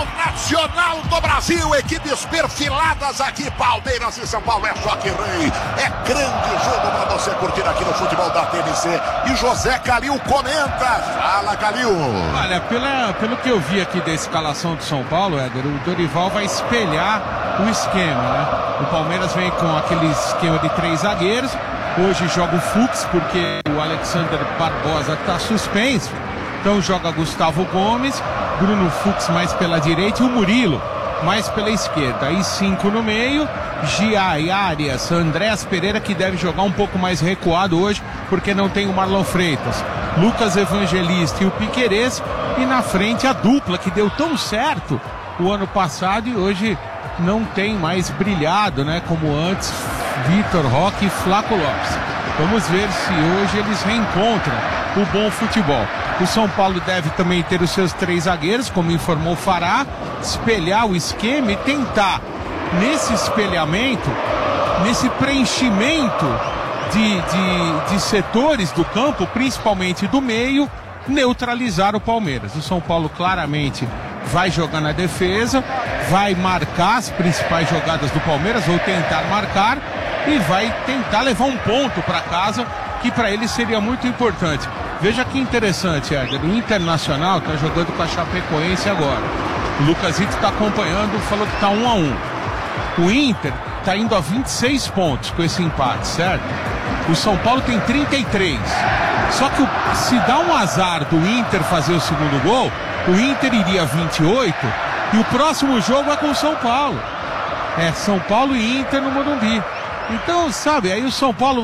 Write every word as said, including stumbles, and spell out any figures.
Internacional do Brasil, equipes perfiladas aqui, Palmeiras e São Paulo, é choque rei, é grande jogo para você curtir aqui no futebol da T N C, e José Calil comenta. Fala, Calil. Olha, pela, pelo que eu vi aqui da escalação do São Paulo, Éder, o Dorival vai espelhar o esquema, né? O Palmeiras vem com aquele esquema de três zagueiros, hoje joga o Fux porque o Alexander Barbosa está suspenso, então joga Gustavo Gomes, Bruno Fux mais pela direita e o Murilo mais pela esquerda. Aí cinco no meio, Giai, Arias, Andréas Pereira, que deve jogar um pouco mais recuado hoje, porque não tem o Marlon Freitas, Lucas Evangelista e o Piquerez, e na frente a dupla que deu tão certo o ano passado e hoje não tem mais brilhado, né, como antes, Vitor Roque e Flaco Lopes. Vamos ver se hoje eles reencontram o bom futebol. O São Paulo deve também ter os seus três zagueiros, como informou o Fará, espelhar o esquema e tentar, nesse espelhamento, nesse preenchimento de, de, de setores do campo, principalmente do meio, neutralizar o Palmeiras. O São Paulo claramente vai jogar na defesa, vai marcar as principais jogadas do Palmeiras, ou tentar marcar, e vai tentar levar um ponto para casa, que para ele seria muito importante. Veja que interessante, Éder, o Internacional está jogando com a Chapecoense agora. O Lucasito está acompanhando, falou que está um a um. O Inter está indo a vinte e seis pontos com esse empate, certo? O São Paulo tem trinta e três. Só que se dá um azar do Inter fazer o segundo gol, o Inter iria a vinte e oito e o próximo jogo é com o São Paulo. É São Paulo e Inter no Morumbi. Então, sabe, aí o São Paulo